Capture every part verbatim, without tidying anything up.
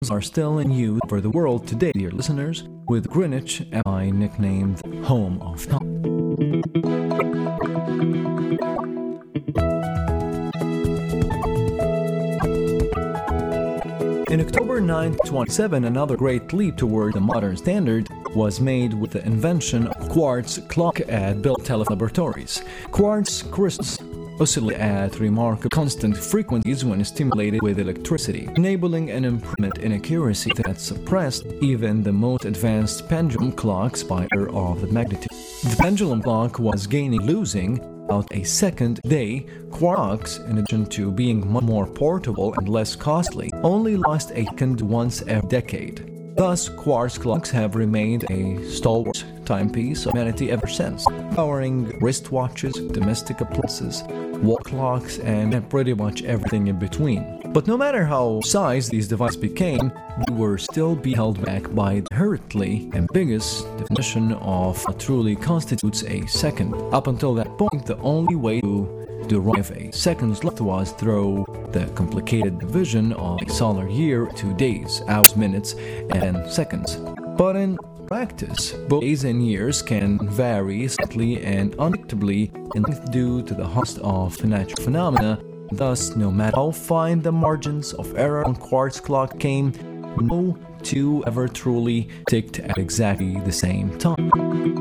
clocks are still in use over the world today, dear listeners, with Greenwich M I nicknamed Home of Time. In October nineteen twenty-seven, another great leap toward the modern standard was made with the invention of quartz clock at Bell Telephone Laboratories. Quartz crystals oscillate at remarkable constant frequencies when stimulated with electricity, enabling an improvement in accuracy that suppressed even the most advanced pendulum clocks by order of the magnitude. The pendulum clock was gaining losing about a second a day. Quartz, in addition to being much more portable and less costly, only lost a second once every decade. Thus, quartz clocks have remained a stalwart timepiece of humanity ever since, powering wristwatches, domestic appliances, wall clocks, and pretty much everything in between. But no matter how sized these devices became, they were still being held back by the inherently ambiguous definition of what truly constitutes a second. Up until that point, the only way to derive a second's length was through the complicated division of a solar year to days, hours, minutes, and seconds. But in practice, both days and years can vary slightly and unpredictably in length due to the host of natural phenomena. Thus, no matter how fine the margins of error on quartz clock came, no two ever truly ticked at exactly the same time.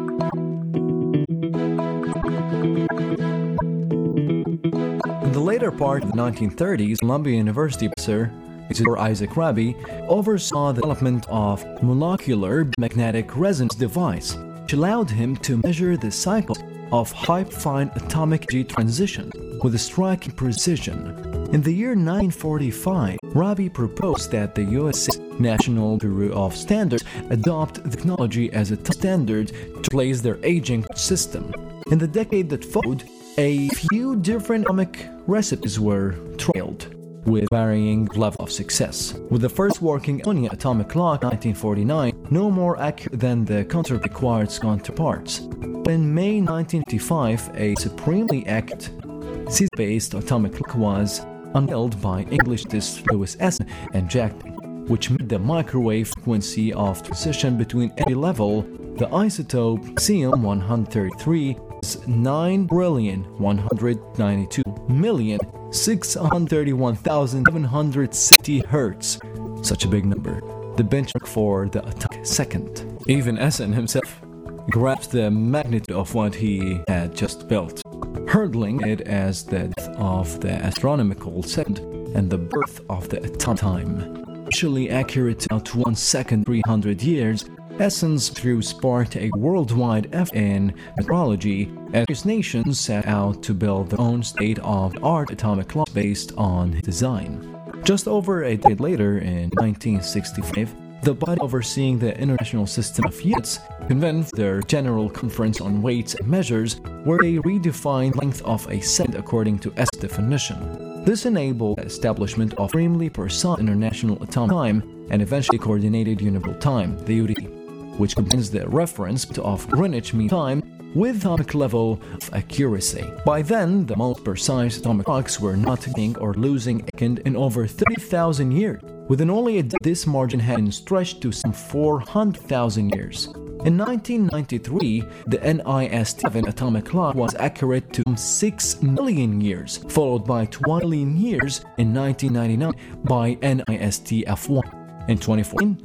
In the later part of the nineteen thirties, Columbia University professor Isaac Rabi oversaw the development of a molecular magnetic resonance device, which allowed him to measure the cycles of hyperfine atomic energy transition with a striking precision. In the year nineteen forty-five, Rabi proposed that the U S National Bureau of Standards adopt the technology as a standard to replace their aging system. In the decade that followed, a few different atomic recipes were trialed, with varying level of success. With the first working Estonia atomic clock in nineteen forty-nine, no more accurate than the contemporary quartz counterparts. But in May nineteen fifty-five, a supremely accurate cesium-based atomic clock was unveiled by English scientists Lewis Essen and Jack, which made the microwave frequency of transition between every level. The isotope cesium one thirty-three is nine trillion one hundred ninety-two million six hundred thirty-one thousand seven hundred sixty hertz. Such a big number. The benchmark for the atomic second. Even Essen himself grasped the magnitude of what he had just built, hurdling it as the death of the astronomical second and the birth of the atomic time. Initially accurate out one second three hundred years, Essen's through sparked a worldwide effort in meteorology, as various nations set out to build their own state-of-the-art atomic clock based on his design. Just over a decade later, in nineteen sixty-five, the body overseeing the International System of Units convened their General Conference on Weights and Measures, where they redefined the length of a second according to Essen's definition. This enabled the establishment of extremely precise International Atomic Time and eventually Coordinated Universal Time, the U T, which combines the reference of Greenwich Mean Time with atomic level of accuracy. By then, the most precise atomic clocks were not gaining or losing a second in over thirty thousand years. Within only a decade, this margin had been stretched to some four hundred thousand years. In nineteen ninety-three, the NIST seven atomic clock was accurate to six million years, followed by twenty million years in nineteen ninety-nine by NIST F one. In twenty fourteen,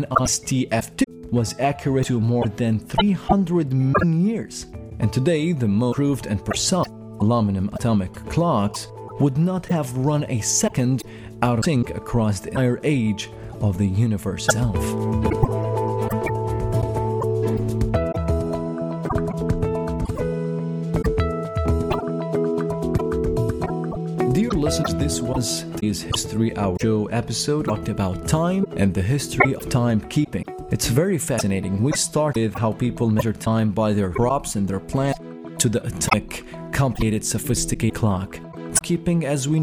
NIST F two was accurate to more than three hundred million years. And today, the most proved and precise aluminum atomic clocks would not have run a second out of sync across the entire age of the universe itself. Dear listeners, this was today's History Hour Show episode talked about time and the history of timekeeping. It's very fascinating. We started how people measure time by their crops and their plants to the atomic, complicated, sophisticated clock. Keeping as we